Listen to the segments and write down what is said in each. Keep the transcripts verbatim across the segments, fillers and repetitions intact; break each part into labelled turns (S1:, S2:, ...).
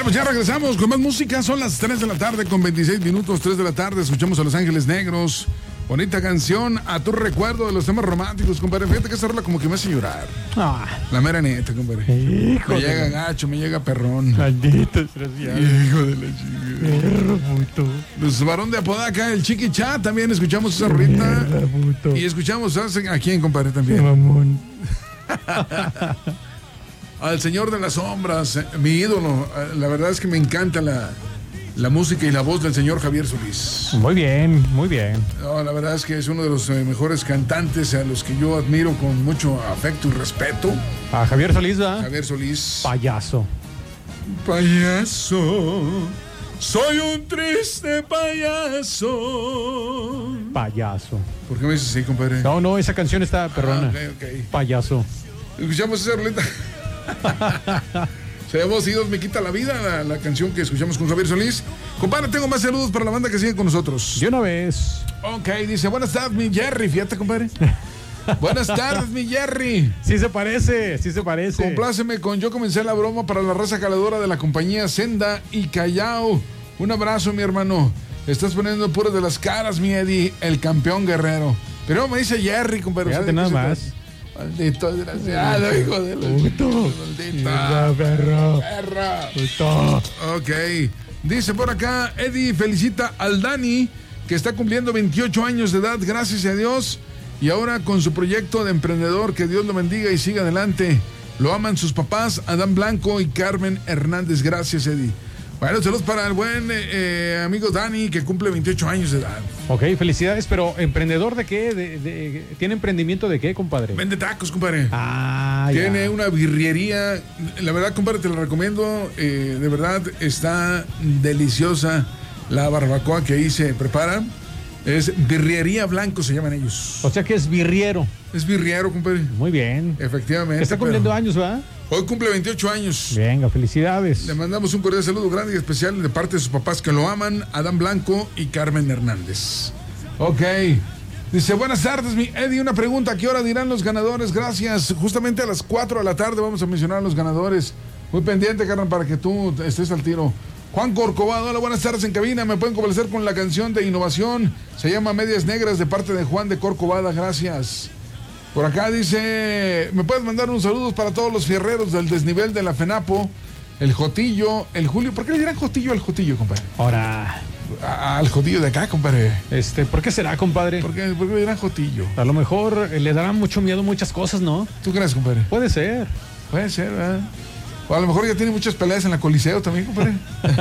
S1: Bueno, pues ya regresamos con más música. Son las tres de la tarde con veintiséis minutos, tres de la tarde. Escuchamos a Los Ángeles Negros. Bonita canción, a tu recuerdo de los temas románticos, compadre. Fíjate que esa rola como que me hace llorar. Ah. La mera neta, compadre. Hijo me de llega la... gacho, me llega perrón.
S2: Maldito desgraciado.
S1: Hijo de la chica.
S2: Perro puto.
S1: Los varón de Apodaca, el Chiqui Cha, también escuchamos esa rolita. Y escuchamos a quién, compadre, también.
S2: Mamón.
S1: Al Señor de las Sombras, mi ídolo. La verdad es que me encanta la, la música y la voz del señor Javier Solís.
S2: Muy bien, muy bien.
S1: No, la verdad es que es uno de los eh, mejores cantantes a los que yo admiro con mucho afecto y respeto.
S2: A Javier Solís, ¿verdad?
S1: Javier Solís.
S2: Payaso.
S1: Payaso, soy un triste payaso.
S2: Payaso.
S1: ¿Por qué me dices así, compadre?
S2: No, no, esa canción está perrona.
S1: Ah, ok, ok.
S2: Payaso.
S1: Escuchamos esa roleta. Se llama Si Dios me quita la vida, la, la canción que escuchamos con Javier Solís. Compadre, tengo más saludos para la banda que sigue con nosotros.
S2: De una vez.
S1: Ok, dice, buenas tardes, mi Jerry. Fíjate, compadre. Buenas tardes, mi Jerry.
S2: Sí se parece, sí se parece.
S1: Compláceme con Yo Comencé la Broma para la raza caladora de la compañía Senda y Callao. Un abrazo, mi hermano. Estás poniendo puras de las caras, mi Eddie, el campeón guerrero. Pero me dice Jerry, compadre.
S2: Fíjate nada más.
S1: Maldito desgraciado, hijo de la...
S2: Puto.
S1: Maldita.
S2: Perro.
S1: Perra.
S2: Puto.
S1: Ok. Dice por acá, Eddie felicita al Dani, que está cumpliendo veintiocho años de edad, gracias a Dios. Y ahora con su proyecto de emprendedor, que Dios lo bendiga y siga adelante. Lo aman sus papás, Adán Blanco y Carmen Hernández. Gracias, Eddie. Bueno, saludos para el buen eh, amigo Dani, que cumple veintiocho años de edad.
S2: Ok, felicidades, pero ¿emprendedor de qué? De, de, ¿Tiene emprendimiento de qué, compadre?
S1: Vende tacos, compadre.
S2: Ah,
S1: Tiene
S2: ya.
S1: una birriería. La verdad, compadre, te la recomiendo. Eh, de verdad, está deliciosa la barbacoa que ahí se prepara. Es Birriería Blanco, se llaman ellos.
S2: O sea que es birriero.
S1: Es birriero, compadre.
S2: Muy bien.
S1: Efectivamente.
S2: Está cumpliendo
S1: pero...
S2: años, ¿verdad?
S1: Hoy cumple veintiocho años.
S2: Venga, felicidades.
S1: Le mandamos un cordial saludo grande y especial de parte de sus papás que lo aman, Adán Blanco y Carmen Hernández. Ok. Dice, buenas tardes, mi Eddie. Una pregunta, ¿a qué hora dirán los ganadores? Gracias. Justamente a las cuatro de la tarde vamos a mencionar a los ganadores. Muy pendiente, Carmen, para que tú estés al tiro. Juan Corcovado, hola, buenas tardes en cabina. Me pueden complacer con la canción de innovación. Se llama Medias Negras, de parte de Juan de Corcovada. Gracias. Por acá dice, me puedes mandar un saludo para todos los fierreros del desnivel de la FENAPO, el Jotillo, el Julio. ¿Por qué le dirán Jotillo al Jotillo, compadre?
S2: Ahora.
S1: A, al Jotillo de acá, compadre.
S2: Este, ¿por qué será, compadre?
S1: ¿Por qué, por qué le dirán Jotillo?
S2: A lo mejor eh, le darán mucho miedo muchas cosas, ¿no?
S1: ¿Tú crees, compadre?
S2: Puede ser.
S1: Puede ser, ¿verdad? O a lo mejor ya tiene muchas peleas en la Coliseo también, compadre.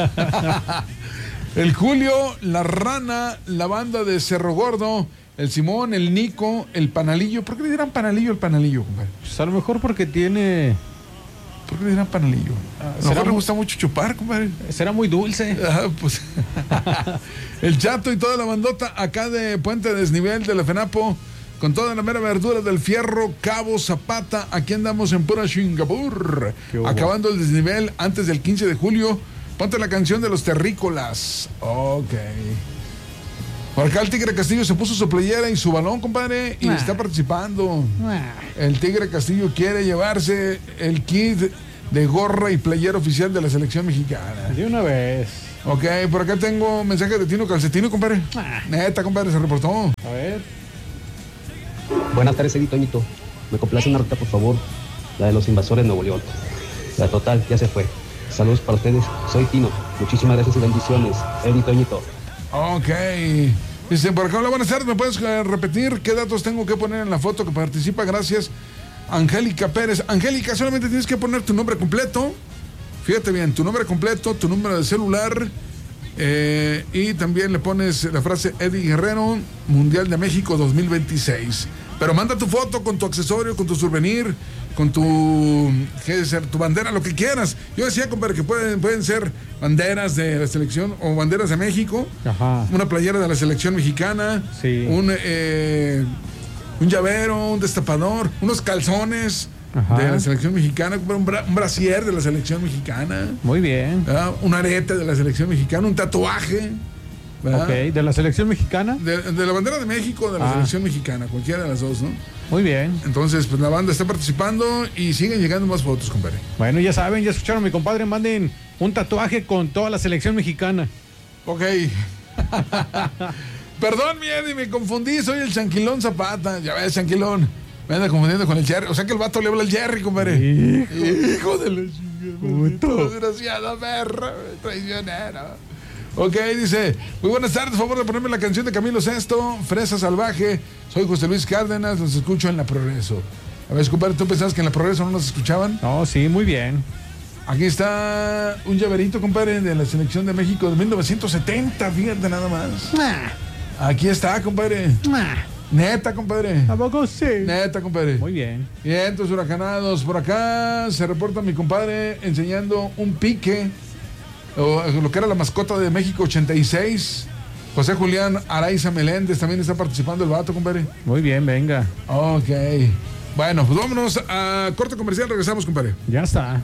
S1: El Julio, la Rana, la banda de Cerro Gordo, el Simón, el Nico, el Panalillo. ¿Por qué le dirán Panalillo al Panalillo, compadre?
S2: Pues a lo mejor porque tiene...
S1: ¿Por qué le dirán Panalillo? A lo mejor le gusta mucho chupar, compadre.
S2: Será muy dulce.
S1: Ah, pues. El Chato y toda la bandota acá de Puente Desnivel de la FENAPO, con toda la mera verdura del Fierro, Cabo, Zapata. Aquí andamos en pura Singapur. Acabando el desnivel antes del quince de julio. Ponte la canción de los terrícolas. Ok. Por acá el Tigre Castillo se puso su playera y su balón, compadre, y nah. está participando. Nah. El Tigre Castillo quiere llevarse el kit de gorra y playera oficial de la selección mexicana.
S2: De una vez.
S1: Ok, por acá tengo un mensaje de Tino Calcetino, compadre. Nah. Neta, compadre, se reportó.
S2: A ver.
S3: Buenas tardes, Edith Toñito. Me complace una ruta, por favor. La de los invasores de Nuevo León. La total, ya se fue. Saludos para ustedes. Soy Tino. Muchísimas gracias y bendiciones. Edith Toñito.
S1: Ok. Dice, por acá, hola, buenas tardes. ¿Me puedes uh, repetir qué datos tengo que poner en la foto que participa? Gracias. Angélica Pérez. Angélica, solamente tienes que poner tu nombre completo. Fíjate bien, tu nombre completo, tu número de celular. Eh, y también le pones la frase Eddie Guerrero, Mundial de México dos mil veintiséis. Pero manda tu foto con tu accesorio, con tu souvenir, con tu, ¿qué es, tu bandera, lo que quieras. Yo decía, compadre, que pueden, pueden ser banderas de la selección o banderas de México. Ajá. Una playera de la selección mexicana.
S2: Sí.
S1: Un, eh, un llavero, un destapador, unos calzones. Ajá. De la selección mexicana, un, bra un brasier de la selección mexicana.
S2: Muy bien.
S1: ¿verdad? Un arete de la selección mexicana, un tatuaje. ¿verdad?
S2: Ok, ¿de la selección mexicana?
S1: De, de la bandera de México, de la
S2: Ah.
S1: selección mexicana, cualquiera de las dos, ¿no?
S2: Muy bien.
S1: Entonces, pues la banda está participando y siguen llegando más fotos, compadre.
S2: Bueno, ya saben, ya escucharon a mi compadre, manden un tatuaje con toda la selección mexicana.
S1: Ok. Perdón, mi Eddie, me confundí, soy el Chanquilón Zapata. Ya ves, Chanquilón. Me anda confundiendo con el Jerry. O sea que el vato le habla al Jerry, compadre.
S2: Hijo,
S1: Hijo de la chingada, maldito desgraciado, perro, traicionero. Ok, dice, muy buenas tardes, favor de ponerme la canción de Camilo Sesto, Fresa Salvaje. Soy José Luis Cárdenas, los escucho en La Progreso. A ver, compadre, ¿tú pensabas que en La Progreso no nos escuchaban?
S2: No, sí, muy bien.
S1: Aquí está un llaverito, compadre, de la selección de México de mil novecientos setenta, fíjate nada más. Aquí está, compadre. Neta, compadre.
S2: ¿A poco sí?
S1: Neta, compadre.
S2: Muy bien.
S1: Bien, entonces, huracanados. Por acá se reporta mi compadre enseñando un pique, o lo que era la mascota de México ochenta y seis. José Julián Araiza Meléndez también está participando el vato, compadre.
S2: Muy bien, venga.
S1: Ok. Bueno, pues vámonos a corte comercial. Regresamos, compadre.
S2: Ya está.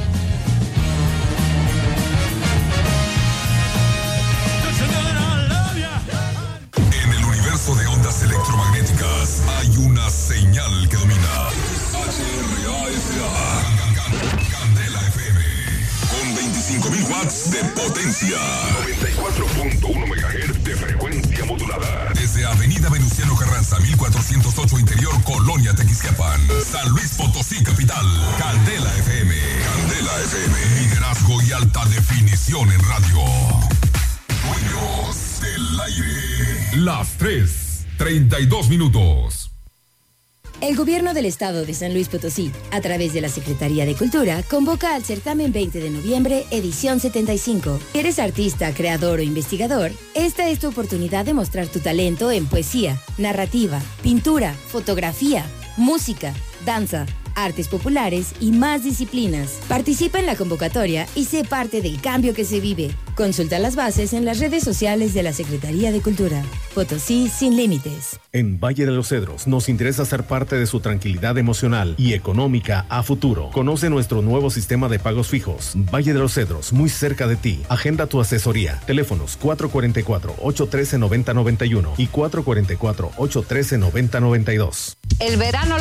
S4: En el universo de ondas electromagnéticas hay una señal que domina. H R A S A. Candela F M. Con veinticinco mil watts de potencia. noventa y cuatro punto uno megahertz de frecuencia modulada. Desde Avenida Venustiano Carranza, mil cuatrocientos ocho Interior, Colonia Tequisquiapan. San Luis Potosí, capital. Candela F M. Candela F M. Liderazgo y alta definición en radio. Dueños del aire. Las tres, treinta y dos minutos.
S5: El Gobierno del Estado de San Luis Potosí, a través de la Secretaría de Cultura, convoca al certamen veinte de noviembre, edición setenta y cinco. ¿Eres artista, creador o investigador? Esta es tu oportunidad de mostrar tu talento en poesía, narrativa, pintura, fotografía, música, danza, artes populares y más disciplinas. Participa en la convocatoria y sé parte del cambio que se vive. Consulta las bases en las redes sociales de la Secretaría de Cultura. Potosí sin límites.
S6: En Valle de los Cedros nos interesa ser parte de su tranquilidad emocional y económica a futuro. Conoce nuestro nuevo sistema de pagos fijos. Valle de los Cedros, muy cerca de ti. Agenda tu asesoría. Teléfonos cuatro cuatro cuatro, ocho uno tres, nueve cero nueve uno y cuatro cuatro cuatro, ocho uno tres, nueve cero nueve dos.
S7: El verano